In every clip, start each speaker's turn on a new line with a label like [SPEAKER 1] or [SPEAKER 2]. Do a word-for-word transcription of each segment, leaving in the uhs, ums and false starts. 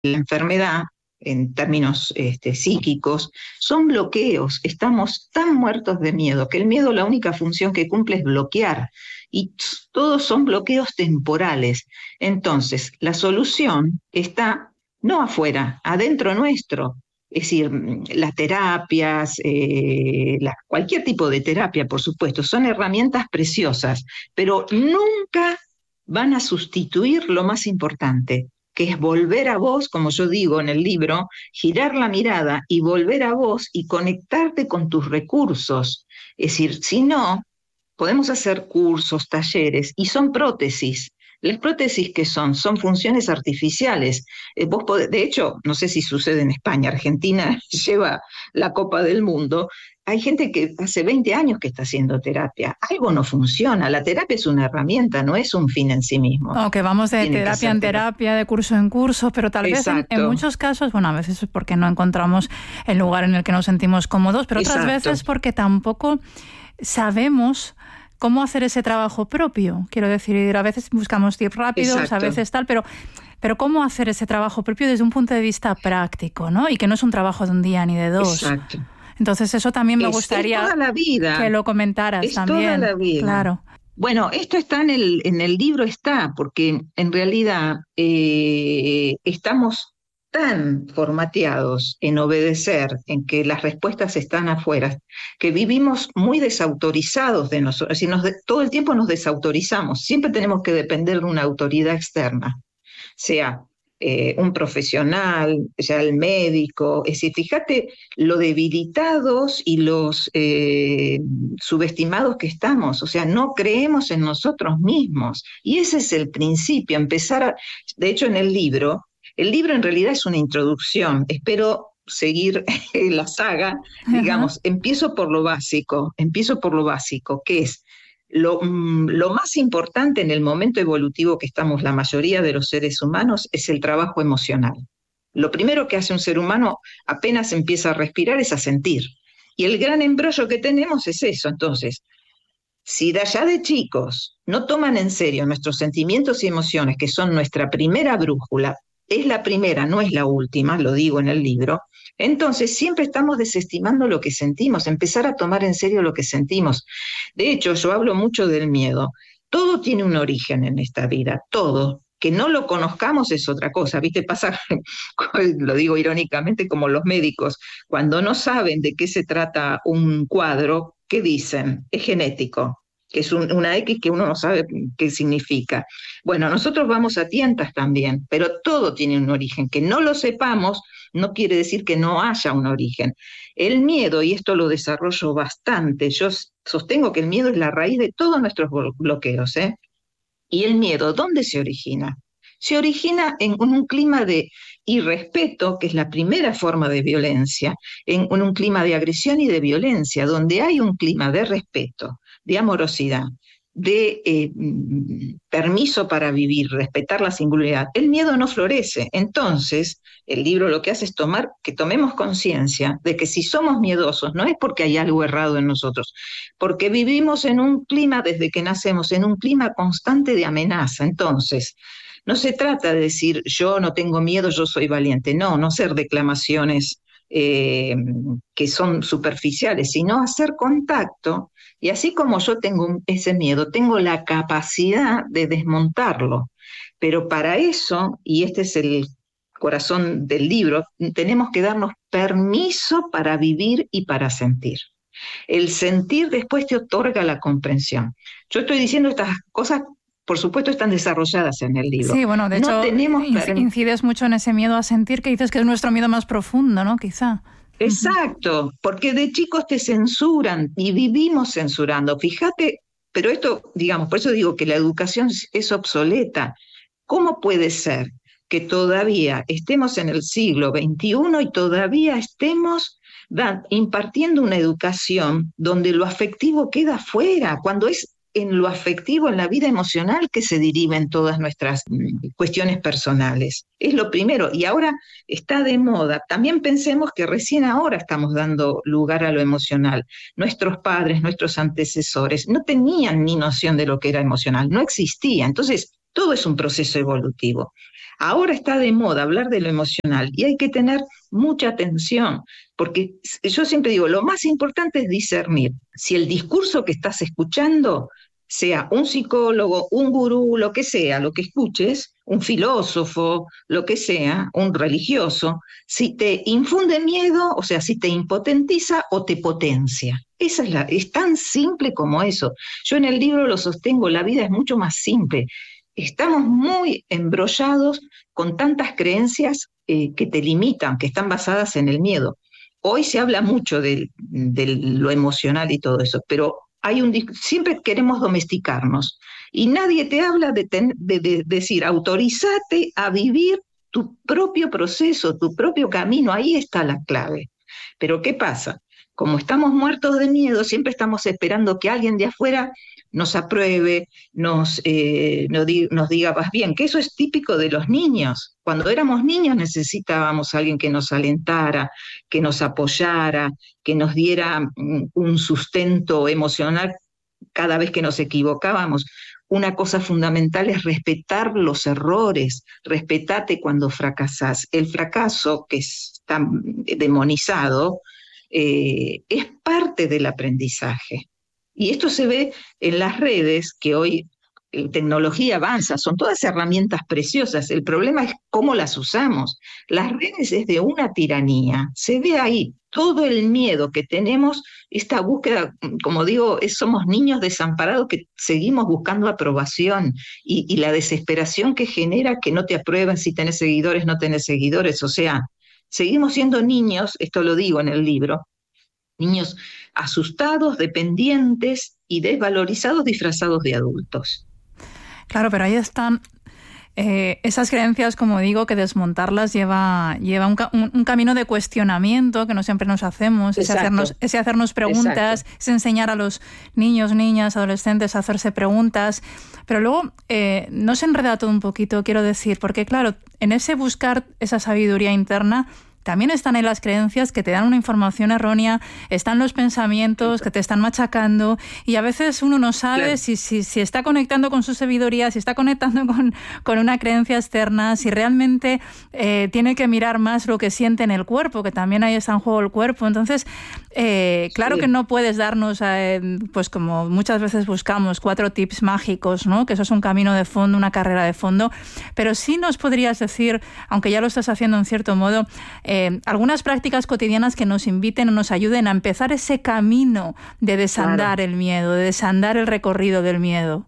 [SPEAKER 1] la enfermedad, en términos este, psíquicos, son bloqueos. Estamos tan muertos de miedo que el miedo la única función que cumple es bloquear. Y todos son bloqueos temporales. Entonces, la solución está no afuera, adentro nuestro. Es decir, las terapias, eh, la, cualquier tipo de terapia, por supuesto, son herramientas preciosas, pero nunca van a sustituir lo más importante, que es volver a vos, como yo digo en el libro, girar la mirada y volver a vos y conectarte con tus recursos. Es decir, si no, podemos hacer cursos, talleres, y son prótesis. Las prótesis, ¿qué son? Son funciones artificiales. Eh, vos podés, de hecho, no sé si sucede en España, Argentina lleva la Copa del Mundo. Hay gente que hace veinte años que está haciendo terapia. Algo no funciona. La terapia es una herramienta, no es un fin en sí mismo.
[SPEAKER 2] No, que vamos de Tienen terapia en terapia, terapia, de curso en curso, pero tal Exacto. vez en, en muchos casos, bueno, a veces es porque no encontramos el lugar en el que nos sentimos cómodos, pero otras Exacto. veces porque tampoco sabemos cómo hacer ese trabajo propio. Quiero decir, a veces buscamos tips rápidos, Exacto. a veces tal, pero, pero cómo hacer ese trabajo propio desde un punto de vista práctico, ¿no? Y que no es un trabajo de un día ni de dos.
[SPEAKER 1] Exacto.
[SPEAKER 2] Entonces eso también me
[SPEAKER 1] es,
[SPEAKER 2] gustaría
[SPEAKER 1] es toda la vida.
[SPEAKER 2] que lo comentaras
[SPEAKER 1] es
[SPEAKER 2] también.
[SPEAKER 1] Toda la vida.
[SPEAKER 2] Claro.
[SPEAKER 1] Bueno, esto está en el, en el libro, está, porque en realidad eh, estamos tan formateados en obedecer, en que las respuestas están afuera, que vivimos muy desautorizados de nosotros, si nos de, todo el tiempo nos desautorizamos, siempre tenemos que depender de una autoridad externa, sea eh, un profesional, sea el médico, es decir, fíjate lo debilitados y los eh, subestimados que estamos, o sea, no creemos en nosotros mismos, y ese es el principio, empezar a, de hecho en el libro, El libro en realidad es una introducción, espero seguir la saga, digamos, uh-huh. empiezo por lo básico, empiezo por lo básico, que es lo, lo más importante en el momento evolutivo que estamos la mayoría de los seres humanos, es el trabajo emocional. Lo primero que hace un ser humano apenas empieza a respirar es a sentir, y el gran embrollo que tenemos es eso. Entonces, si de allá de chicos no toman en serio nuestros sentimientos y emociones, que son nuestra primera brújula, es la primera, no es la última, lo digo en el libro, entonces siempre estamos desestimando lo que sentimos, empezar a tomar en serio lo que sentimos. De hecho, yo hablo mucho del miedo. Todo tiene un origen en esta vida, todo. Que no lo conozcamos es otra cosa, ¿viste? Pasa, lo digo irónicamente, como los médicos, cuando no saben de qué se trata un cuadro, ¿qué dicen? Es genético, que es un, una X que uno no sabe qué significa. Bueno, nosotros vamos a tientas también, pero todo tiene un origen. Que no lo sepamos no quiere decir que no haya un origen. El miedo, y esto lo desarrollo bastante, yo sostengo que el miedo es la raíz de todos nuestros bloqueos, ¿eh? Y el miedo, ¿dónde se origina? Se origina en un clima de irrespeto, que es la primera forma de violencia, en un clima de agresión y de violencia, donde hay un clima de respeto, de amorosidad, de eh, permiso para vivir, respetar la singularidad. El miedo no florece. Entonces, el libro lo que hace es tomar, que tomemos conciencia de que si somos miedosos, no es porque hay algo errado en nosotros, porque vivimos en un clima, desde que nacemos, en un clima constante de amenaza. Entonces, no se trata de decir, yo no tengo miedo, yo soy valiente. No, no ser declamaciones eh, que son superficiales, sino hacer contacto. Y así como yo tengo ese miedo, tengo la capacidad de desmontarlo. Pero para eso, y este es el corazón del libro, tenemos que darnos permiso para vivir y para sentir. El sentir después te otorga la comprensión. Yo estoy diciendo estas cosas, por supuesto, están desarrolladas en el libro.
[SPEAKER 2] Sí, bueno, de
[SPEAKER 1] no
[SPEAKER 2] hecho,
[SPEAKER 1] tenemos
[SPEAKER 2] incides mucho en ese miedo a sentir, que dices que es nuestro miedo más profundo, ¿no? Quizá.
[SPEAKER 1] Exacto, porque de chicos te censuran y vivimos censurando. Fíjate, pero esto, digamos, por eso digo que la educación es obsoleta. ¿Cómo puede ser que todavía estemos en el siglo veintiuno y todavía estemos da, impartiendo una educación donde lo afectivo queda fuera, cuando es en lo afectivo, en la vida emocional, que se deriven todas nuestras cuestiones personales? Es lo primero, y ahora está de moda. También pensemos que recién ahora estamos dando lugar a lo emocional. Nuestros padres, nuestros antecesores, no tenían ni noción de lo que era emocional, no existía. Entonces, Todo es un proceso evolutivo. Ahora está de moda hablar de lo emocional y hay que tener mucha atención, porque yo siempre digo, lo más importante es discernir si el discurso que estás escuchando, sea un psicólogo, un gurú, lo que sea, lo que escuches, un filósofo, lo que sea, un religioso, si te infunde miedo, o sea, si te impotentiza o te potencia. Esa es la, es tan simple como eso. Yo en el libro lo sostengo, la vida es mucho más simple. Estamos muy embrollados con tantas creencias eh, que te limitan, que están basadas en el miedo. Hoy se habla mucho de, de lo emocional y todo eso, pero hay un, siempre queremos domesticarnos y nadie te habla de, ten, de, de decir, autorízate a vivir tu propio proceso, tu propio camino, ahí está la clave. Pero ¿qué pasa? Como estamos muertos de miedo, siempre estamos esperando que alguien de afuera nos apruebe, nos, eh, nos, di, nos diga vas bien, que eso es típico de los niños. Cuando éramos niños necesitábamos a alguien que nos alentara, que nos apoyara, que nos diera un sustento emocional cada vez que nos equivocábamos. Una cosa fundamental es respetar los errores, respetate cuando fracasás. El fracaso, que es tan demonizado, eh, es parte del aprendizaje. Y esto se ve en las redes, que hoy eh, tecnología avanza, son todas herramientas preciosas. El problema es cómo las usamos. Las redes es de una tiranía. Se ve ahí todo el miedo que tenemos, esta búsqueda, como digo, es, somos niños desamparados que seguimos buscando aprobación y, y la desesperación que genera que no te aprueben si tenés seguidores, no tenés seguidores. O sea, seguimos siendo niños, esto lo digo en el libro, niños asustados, dependientes y desvalorizados disfrazados de adultos.
[SPEAKER 2] Claro, pero ahí están eh, esas creencias, como digo, que desmontarlas lleva, lleva un, un, un camino de cuestionamiento que no siempre nos hacemos, ese hacernos, ese hacernos preguntas, Exacto. ese enseñar a los niños, niñas, adolescentes a hacerse preguntas, pero luego eh, no se enreda todo un poquito, quiero decir, porque claro, en ese buscar esa sabiduría interna, también están ahí las creencias que te dan una información errónea, están los pensamientos que te están machacando y a veces uno no sabe claro. si, si, si está conectando con su sabiduría, si está conectando con, con una creencia externa, si realmente eh, tiene que mirar más lo que siente en el cuerpo, que también ahí está en juego el cuerpo. Entonces, eh, claro sí. que no puedes darnos, eh, pues como muchas veces buscamos, cuatro tips mágicos, ¿no? Que eso es un camino de fondo, una carrera de fondo, pero sí nos podrías decir, aunque ya lo estás haciendo en cierto modo, Eh, algunas prácticas cotidianas que nos inviten o nos ayuden a empezar ese camino de desandar claro. el miedo, de desandar el recorrido del miedo.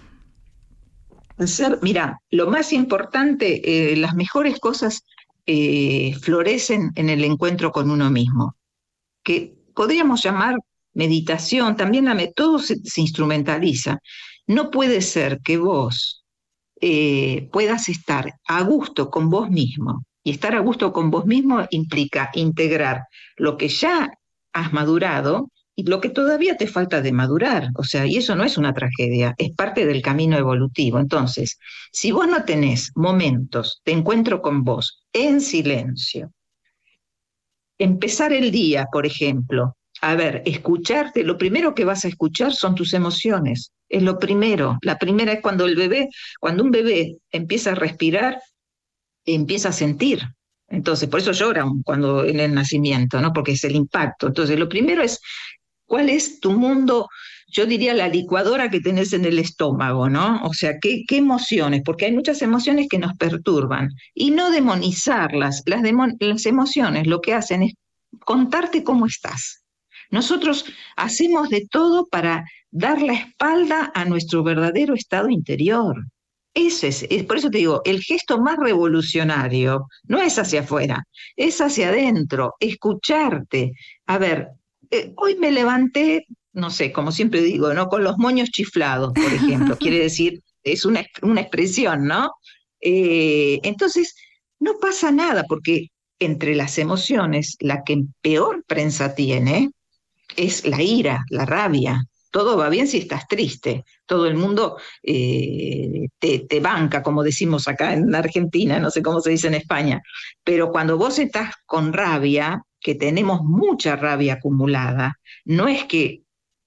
[SPEAKER 1] Ser, mira, lo más importante, eh, las mejores cosas eh, florecen en el encuentro con uno mismo, que podríamos llamar meditación, también la, todo se, se instrumentaliza. No puede ser que vos eh, puedas estar a gusto con vos mismo. Y estar a gusto con vos mismo implica integrar lo que ya has madurado y lo que todavía te falta de madurar. O sea, y eso no es una tragedia, es parte del camino evolutivo. Entonces, si vos no tenés momentos de encuentro con vos en silencio, empezar el día, por ejemplo, a ver, escucharte, lo primero que vas a escuchar son tus emociones. Es lo primero. La primera es cuando el bebé, cuando un bebé empieza a respirar, empieza a sentir. Entonces, por eso lloran cuando en el nacimiento, ¿no? Porque es el impacto. Entonces, lo primero es, ¿cuál es tu mundo? Yo diría la licuadora que tenés en el estómago, ¿no? O sea, ¿qué, qué emociones? Porque hay muchas emociones que nos perturban. Y no demonizarlas. Las, demon- las emociones lo que hacen es contarte cómo estás. Nosotros hacemos de todo para dar la espalda a nuestro verdadero estado interior. Ese es, es, por eso te digo, el gesto más revolucionario no es hacia afuera, es hacia adentro, escucharte. A ver, eh, hoy me levanté, no sé, como siempre digo, ¿no? Con los moños chiflados, por ejemplo, quiere decir, es una, una expresión, ¿no? Eh, entonces, no pasa nada, porque entre las emociones, la que peor prensa tiene es la ira, la rabia. Todo va bien si estás triste, todo el mundo eh, te, te banca, como decimos acá en Argentina, no sé cómo se dice en España, pero cuando vos estás con rabia, que tenemos mucha rabia acumulada, no es que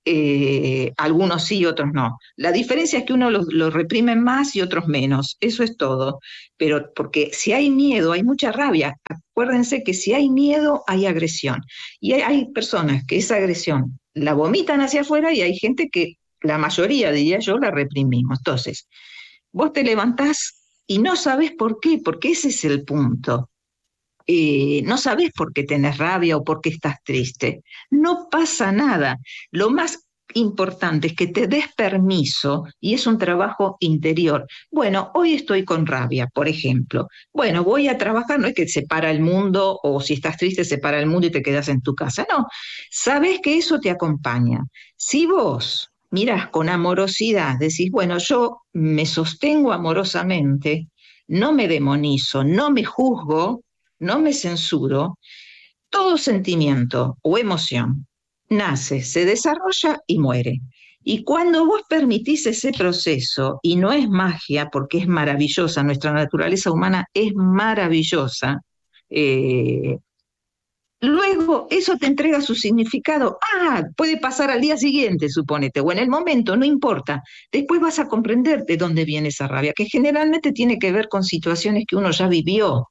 [SPEAKER 1] eh, algunos sí, otros no. La diferencia es que unos lo, lo reprimen más y otros menos, eso es todo. Pero porque si hay miedo, hay mucha rabia. Acuérdense que si hay miedo, hay agresión. Y hay, hay personas que esa agresión la vomitan hacia afuera y hay gente que, la mayoría, diría yo, la reprimimos. Entonces, vos te levantás y no sabés por qué, porque ese es el punto. Eh, no sabés por qué tenés rabia o por qué estás triste. No pasa nada. Lo más importante es que te des permiso, y es un trabajo interior. Bueno, hoy estoy con rabia, por ejemplo. Bueno, voy a trabajar, no es que se para el mundo, o si estás triste se para el mundo y te quedas en tu casa. No, sabés que eso te acompaña. Si vos mirás con amorosidad, decís, bueno, yo me sostengo amorosamente, no me demonizo, no me juzgo, no me censuro, todo sentimiento o emoción nace, se desarrolla y muere. Y cuando vos permitís ese proceso, y no es magia porque es maravillosa, nuestra naturaleza humana es maravillosa, eh, luego eso te entrega su significado. Ah, puede pasar al día siguiente, supónete, o en el momento, no importa. Después vas a comprender de dónde viene esa rabia, que generalmente tiene que ver con situaciones que uno ya vivió,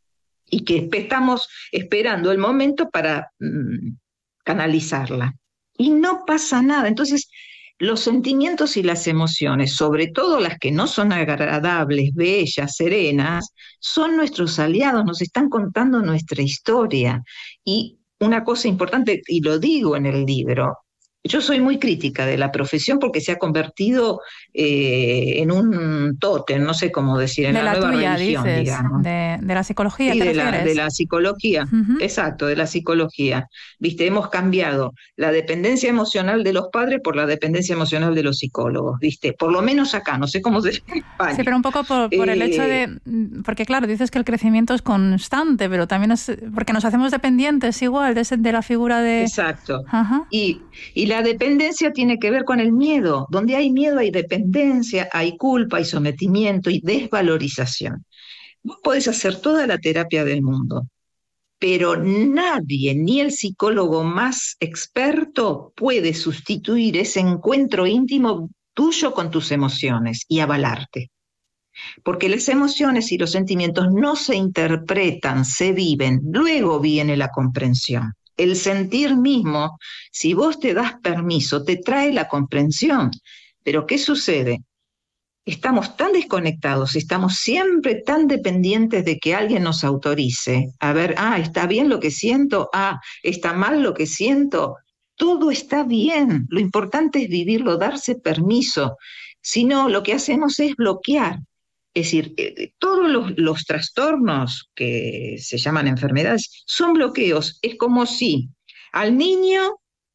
[SPEAKER 1] y que estamos esperando el momento para mmm, canalizarla. Y no pasa nada. Entonces, los sentimientos y las emociones, sobre todo las que no son agradables, bellas, serenas, son nuestros aliados, nos están contando nuestra historia. Y una cosa importante, y lo digo en el libro, yo soy muy crítica de la profesión porque se ha convertido eh, en un tótem, no sé cómo decir, en
[SPEAKER 2] de
[SPEAKER 1] la,
[SPEAKER 2] la
[SPEAKER 1] nueva
[SPEAKER 2] tuya,
[SPEAKER 1] religión,
[SPEAKER 2] dices,
[SPEAKER 1] digamos.
[SPEAKER 2] De, de la psicología,
[SPEAKER 1] Sí,
[SPEAKER 2] ¿te
[SPEAKER 1] de la,
[SPEAKER 2] refieres?
[SPEAKER 1] de la psicología, uh-huh. Exacto, de la psicología. Viste, hemos cambiado la dependencia emocional de los padres por la dependencia emocional de los psicólogos, viste, por lo menos acá, no sé cómo se llama en España.
[SPEAKER 2] Sí, pero un poco por, por eh, el hecho de, porque claro, dices que el crecimiento es constante, pero también es porque nos hacemos dependientes igual de, ese, de la figura de...
[SPEAKER 1] Exacto. Uh-huh. Y, y la dependencia tiene que ver con el miedo. Donde hay miedo hay dependencia, hay culpa, hay sometimiento y desvalorización. Vos podés hacer toda la terapia del mundo, pero nadie, ni el psicólogo más experto, puede sustituir ese encuentro íntimo tuyo con tus emociones y avalarte. Porque las emociones y los sentimientos no se interpretan, se viven, luego viene la comprensión. El sentir mismo, si vos te das permiso, te trae la comprensión. Pero ¿qué sucede? Estamos tan desconectados, estamos siempre tan dependientes de que alguien nos autorice. A ver, ah, ¿está bien lo que siento? Ah, ¿está mal lo que siento? Todo está bien, lo importante es vivirlo, darse permiso. Si no, lo que hacemos es bloquear. Es decir, eh, todos los, los trastornos que se llaman enfermedades son bloqueos. Es como si al niño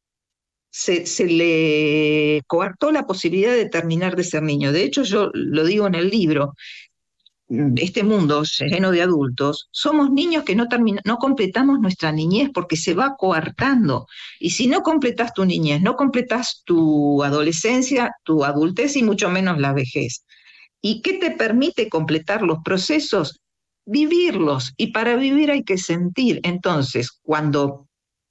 [SPEAKER 1] Se, se le coartó la posibilidad de terminar de ser niño. De hecho, yo lo digo en el libro, este mundo lleno de adultos, somos niños que no, termina, no completamos nuestra niñez porque se va coartando. Y si no completas tu niñez, no completas tu adolescencia, tu adultez y mucho menos la vejez. ¿Y qué te permite completar los procesos? Vivirlos. Y para vivir hay que sentir. Entonces, cuando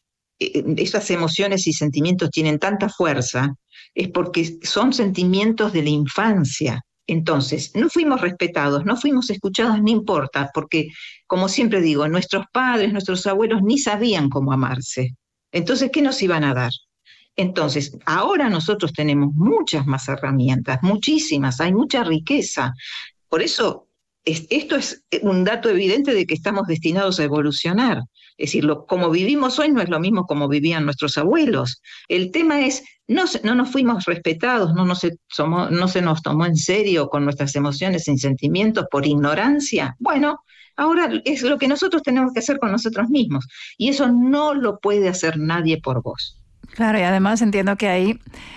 [SPEAKER 1] esas emociones y sentimientos tienen tanta fuerza, es porque son sentimientos de la infancia. Entonces, no fuimos respetados, no fuimos escuchados, no importa, porque, como siempre digo, nuestros padres, nuestros abuelos ni sabían cómo amarse. Entonces, ¿qué nos iban a dar? Entonces, ahora nosotros tenemos muchas más herramientas, muchísimas, hay mucha riqueza. Por eso, es, esto es un dato evidente de que estamos destinados a evolucionar. Es decir, lo, como vivimos hoy no es lo mismo como vivían nuestros abuelos. El tema es, no, no nos fuimos respetados, no, no, se, somos, no se nos tomó en serio con nuestras emociones y sentimientos por ignorancia. Bueno, ahora es lo que nosotros tenemos que hacer con nosotros mismos. Y eso no lo puede hacer nadie por vos.
[SPEAKER 2] Claro, y además entiendo que ahí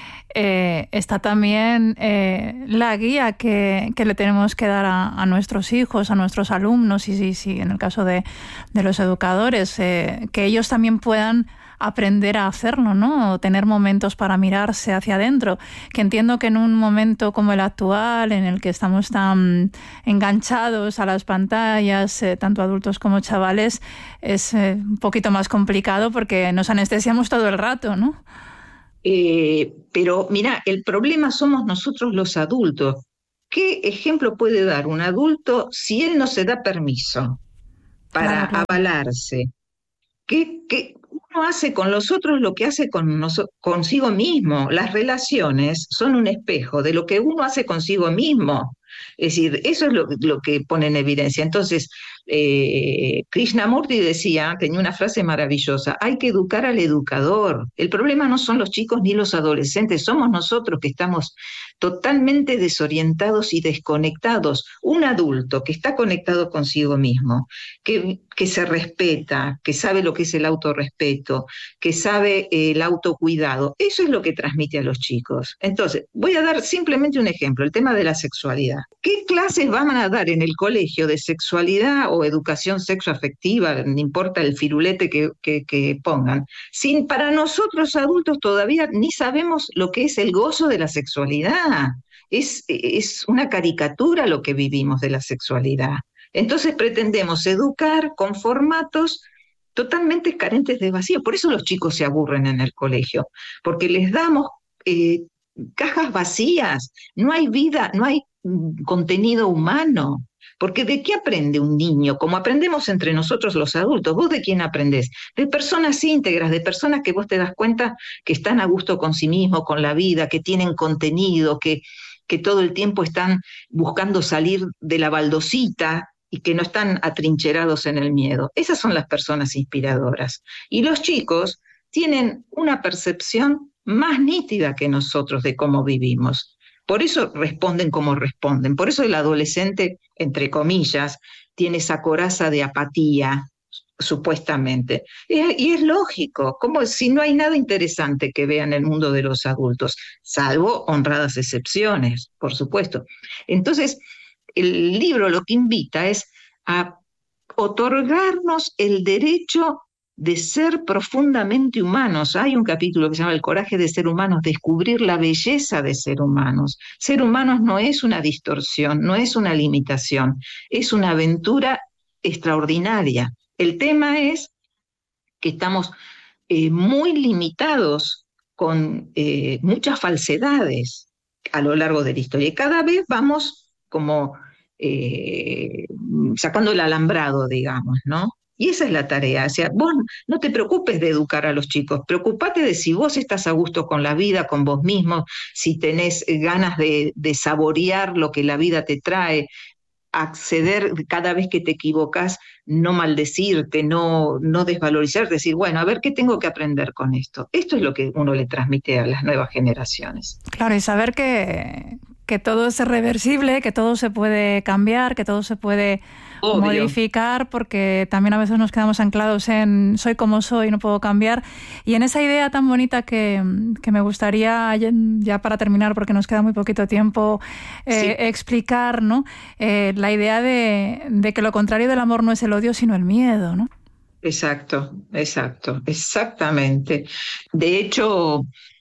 [SPEAKER 2] eh, está también eh, la guía que, que le tenemos que dar a, a nuestros hijos, a nuestros alumnos, y sí, sí, en el caso de, de los educadores, eh, que ellos también puedan aprender a hacerlo, ¿no? O tener momentos para mirarse hacia adentro, que entiendo que en un momento como el actual, en el que estamos tan enganchados a las pantallas, eh, tanto adultos como chavales, es eh, un poquito más complicado porque nos anestesiamos todo el rato, ¿no?
[SPEAKER 1] Eh, pero mira, el problema somos nosotros los adultos. ¿Qué ejemplo puede dar un adulto si él no se da permiso para
[SPEAKER 2] Claro, claro.
[SPEAKER 1] avalarse? ¿Qué, qué uno hace con los otros lo que hace con noso- consigo mismo? Las relaciones son un espejo de lo que uno hace consigo mismo. Es decir, eso es lo, lo que pone en evidencia. Entonces, eh, Krishnamurti decía, tenía una frase maravillosa: hay que educar al educador. El problema no son los chicos ni los adolescentes, somos nosotros que estamos totalmente desorientados y desconectados. Un adulto que está conectado consigo mismo, que, que se respeta, que sabe lo que es el autorrespeto, que sabe eh, el autocuidado, eso es lo que transmite a los chicos. Entonces, voy a dar simplemente un ejemplo, el tema de la sexualidad. ¿Qué clases van a dar en el colegio de sexualidad o educación sexoafectiva, no importa el firulete que, que, que pongan, si para nosotros adultos todavía ni sabemos lo que es el gozo de la sexualidad? Es, es una caricatura lo que vivimos de la sexualidad. Entonces pretendemos educar con formatos totalmente carentes de vacío. Por eso los chicos se aburren en el colegio, porque les damos eh, cajas vacías, no hay vida, no hay mm, contenido humano. Porque ¿de qué aprende un niño? Como aprendemos entre nosotros los adultos. ¿Vos de quién aprendés? De personas íntegras, de personas que vos te das cuenta que están a gusto con sí mismos, con la vida, que tienen contenido, que, que todo el tiempo están buscando salir de la baldosita y que no están atrincherados en el miedo. Esas son las personas inspiradoras. Y los chicos tienen una percepción más nítida que nosotros de cómo vivimos. Por eso responden como responden. Por eso el adolescente, entre comillas, tiene esa coraza de apatía, supuestamente. Y, y es lógico, como si no hay nada interesante que vea en el mundo de los adultos, salvo honradas excepciones, por supuesto. Entonces, el libro lo que invita es a otorgarnos el derecho de ser profundamente humanos. Hay un capítulo que se llama El coraje de ser humanos, descubrir la belleza de ser humanos. Ser humanos no es una distorsión, no es una limitación, es una aventura extraordinaria. El tema es que estamos eh, muy limitados con eh, muchas falsedades a lo largo de la historia. Y cada vez vamos como eh, sacando el alambrado, digamos, ¿no? Y esa es la tarea. O sea, vos no te preocupes de educar a los chicos, preocupate de si vos estás a gusto con la vida, con vos mismo, si tenés ganas de, de saborear lo que la vida te trae, acceder cada vez que te equivocas, no maldecirte, no, no desvalorizarte, decir, bueno, a ver qué tengo que aprender con esto. Esto es lo que uno le transmite a las nuevas generaciones.
[SPEAKER 2] Claro, y saber que, que todo es reversible, que todo se puede cambiar, que todo se puede Obvio. modificar, porque también a veces nos quedamos anclados en soy como soy, no puedo cambiar. Y en esa idea tan bonita que, que me gustaría, ya para terminar, porque nos queda muy poquito tiempo, eh, sí. explicar, ¿no? Eh, la idea de, de que lo contrario del amor no es el odio, sino el miedo, ¿no?
[SPEAKER 1] Exacto, exacto, exactamente. De hecho,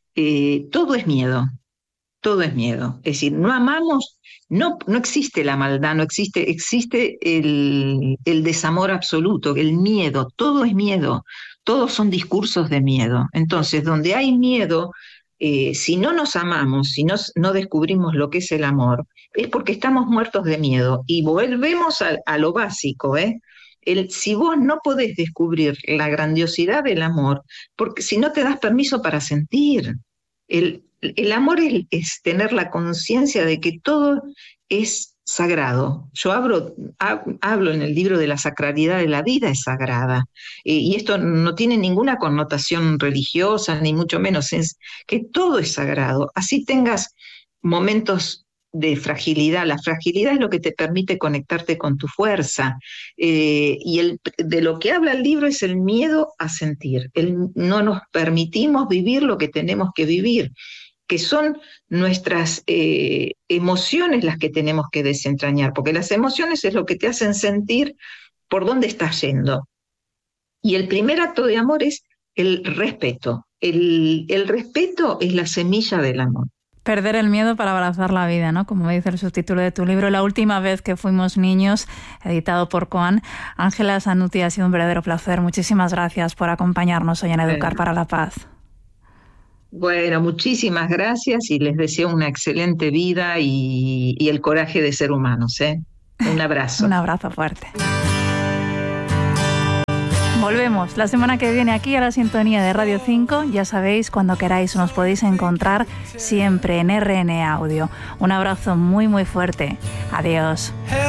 [SPEAKER 1] eh, todo es miedo, todo es miedo. Es decir, no amamos. No, no existe la maldad, no existe, existe el, el desamor absoluto, el miedo, todo es miedo, todos son discursos de miedo. Entonces, donde hay miedo, eh, si no nos amamos, si no, no descubrimos lo que es el amor, es porque estamos muertos de miedo. Y volvemos a, a lo básico, ¿eh? El, si vos no podés descubrir la grandiosidad del amor, porque si no te das permiso para sentir, el El amor es, es tener la conciencia de que todo es sagrado. Yo hablo, hablo en el libro de la sacralidad de la vida, es sagrada. Eh, y esto no tiene ninguna connotación religiosa, ni mucho menos, es que todo es sagrado. Así tengas momentos de fragilidad. La fragilidad es lo que te permite conectarte con tu fuerza. Eh, y el, de lo que habla el libro es el miedo a sentir. El, no nos permitimos vivir lo que tenemos que vivir, que son nuestras eh, emociones las que tenemos que desentrañar, porque las emociones es lo que te hacen sentir por dónde estás yendo. Y el primer acto de amor es el respeto. El, el respeto es la semilla del amor.
[SPEAKER 2] Perder el miedo para abrazar la vida, ¿no? Como dice el subtítulo de tu libro, La última vez que fuimos niños, editado por Coan. Ángela Sanuti, ha sido un verdadero placer. Muchísimas gracias por acompañarnos hoy en Educar para la Paz.
[SPEAKER 1] Bueno, muchísimas gracias y les deseo una excelente vida y, y el coraje de ser humanos, ¿eh? Un abrazo.
[SPEAKER 2] Un abrazo fuerte. Volvemos la semana que viene aquí a la sintonía de Radio cinco. Ya sabéis, cuando queráis nos podéis encontrar siempre en R N Audio. Un abrazo muy muy fuerte. Adiós.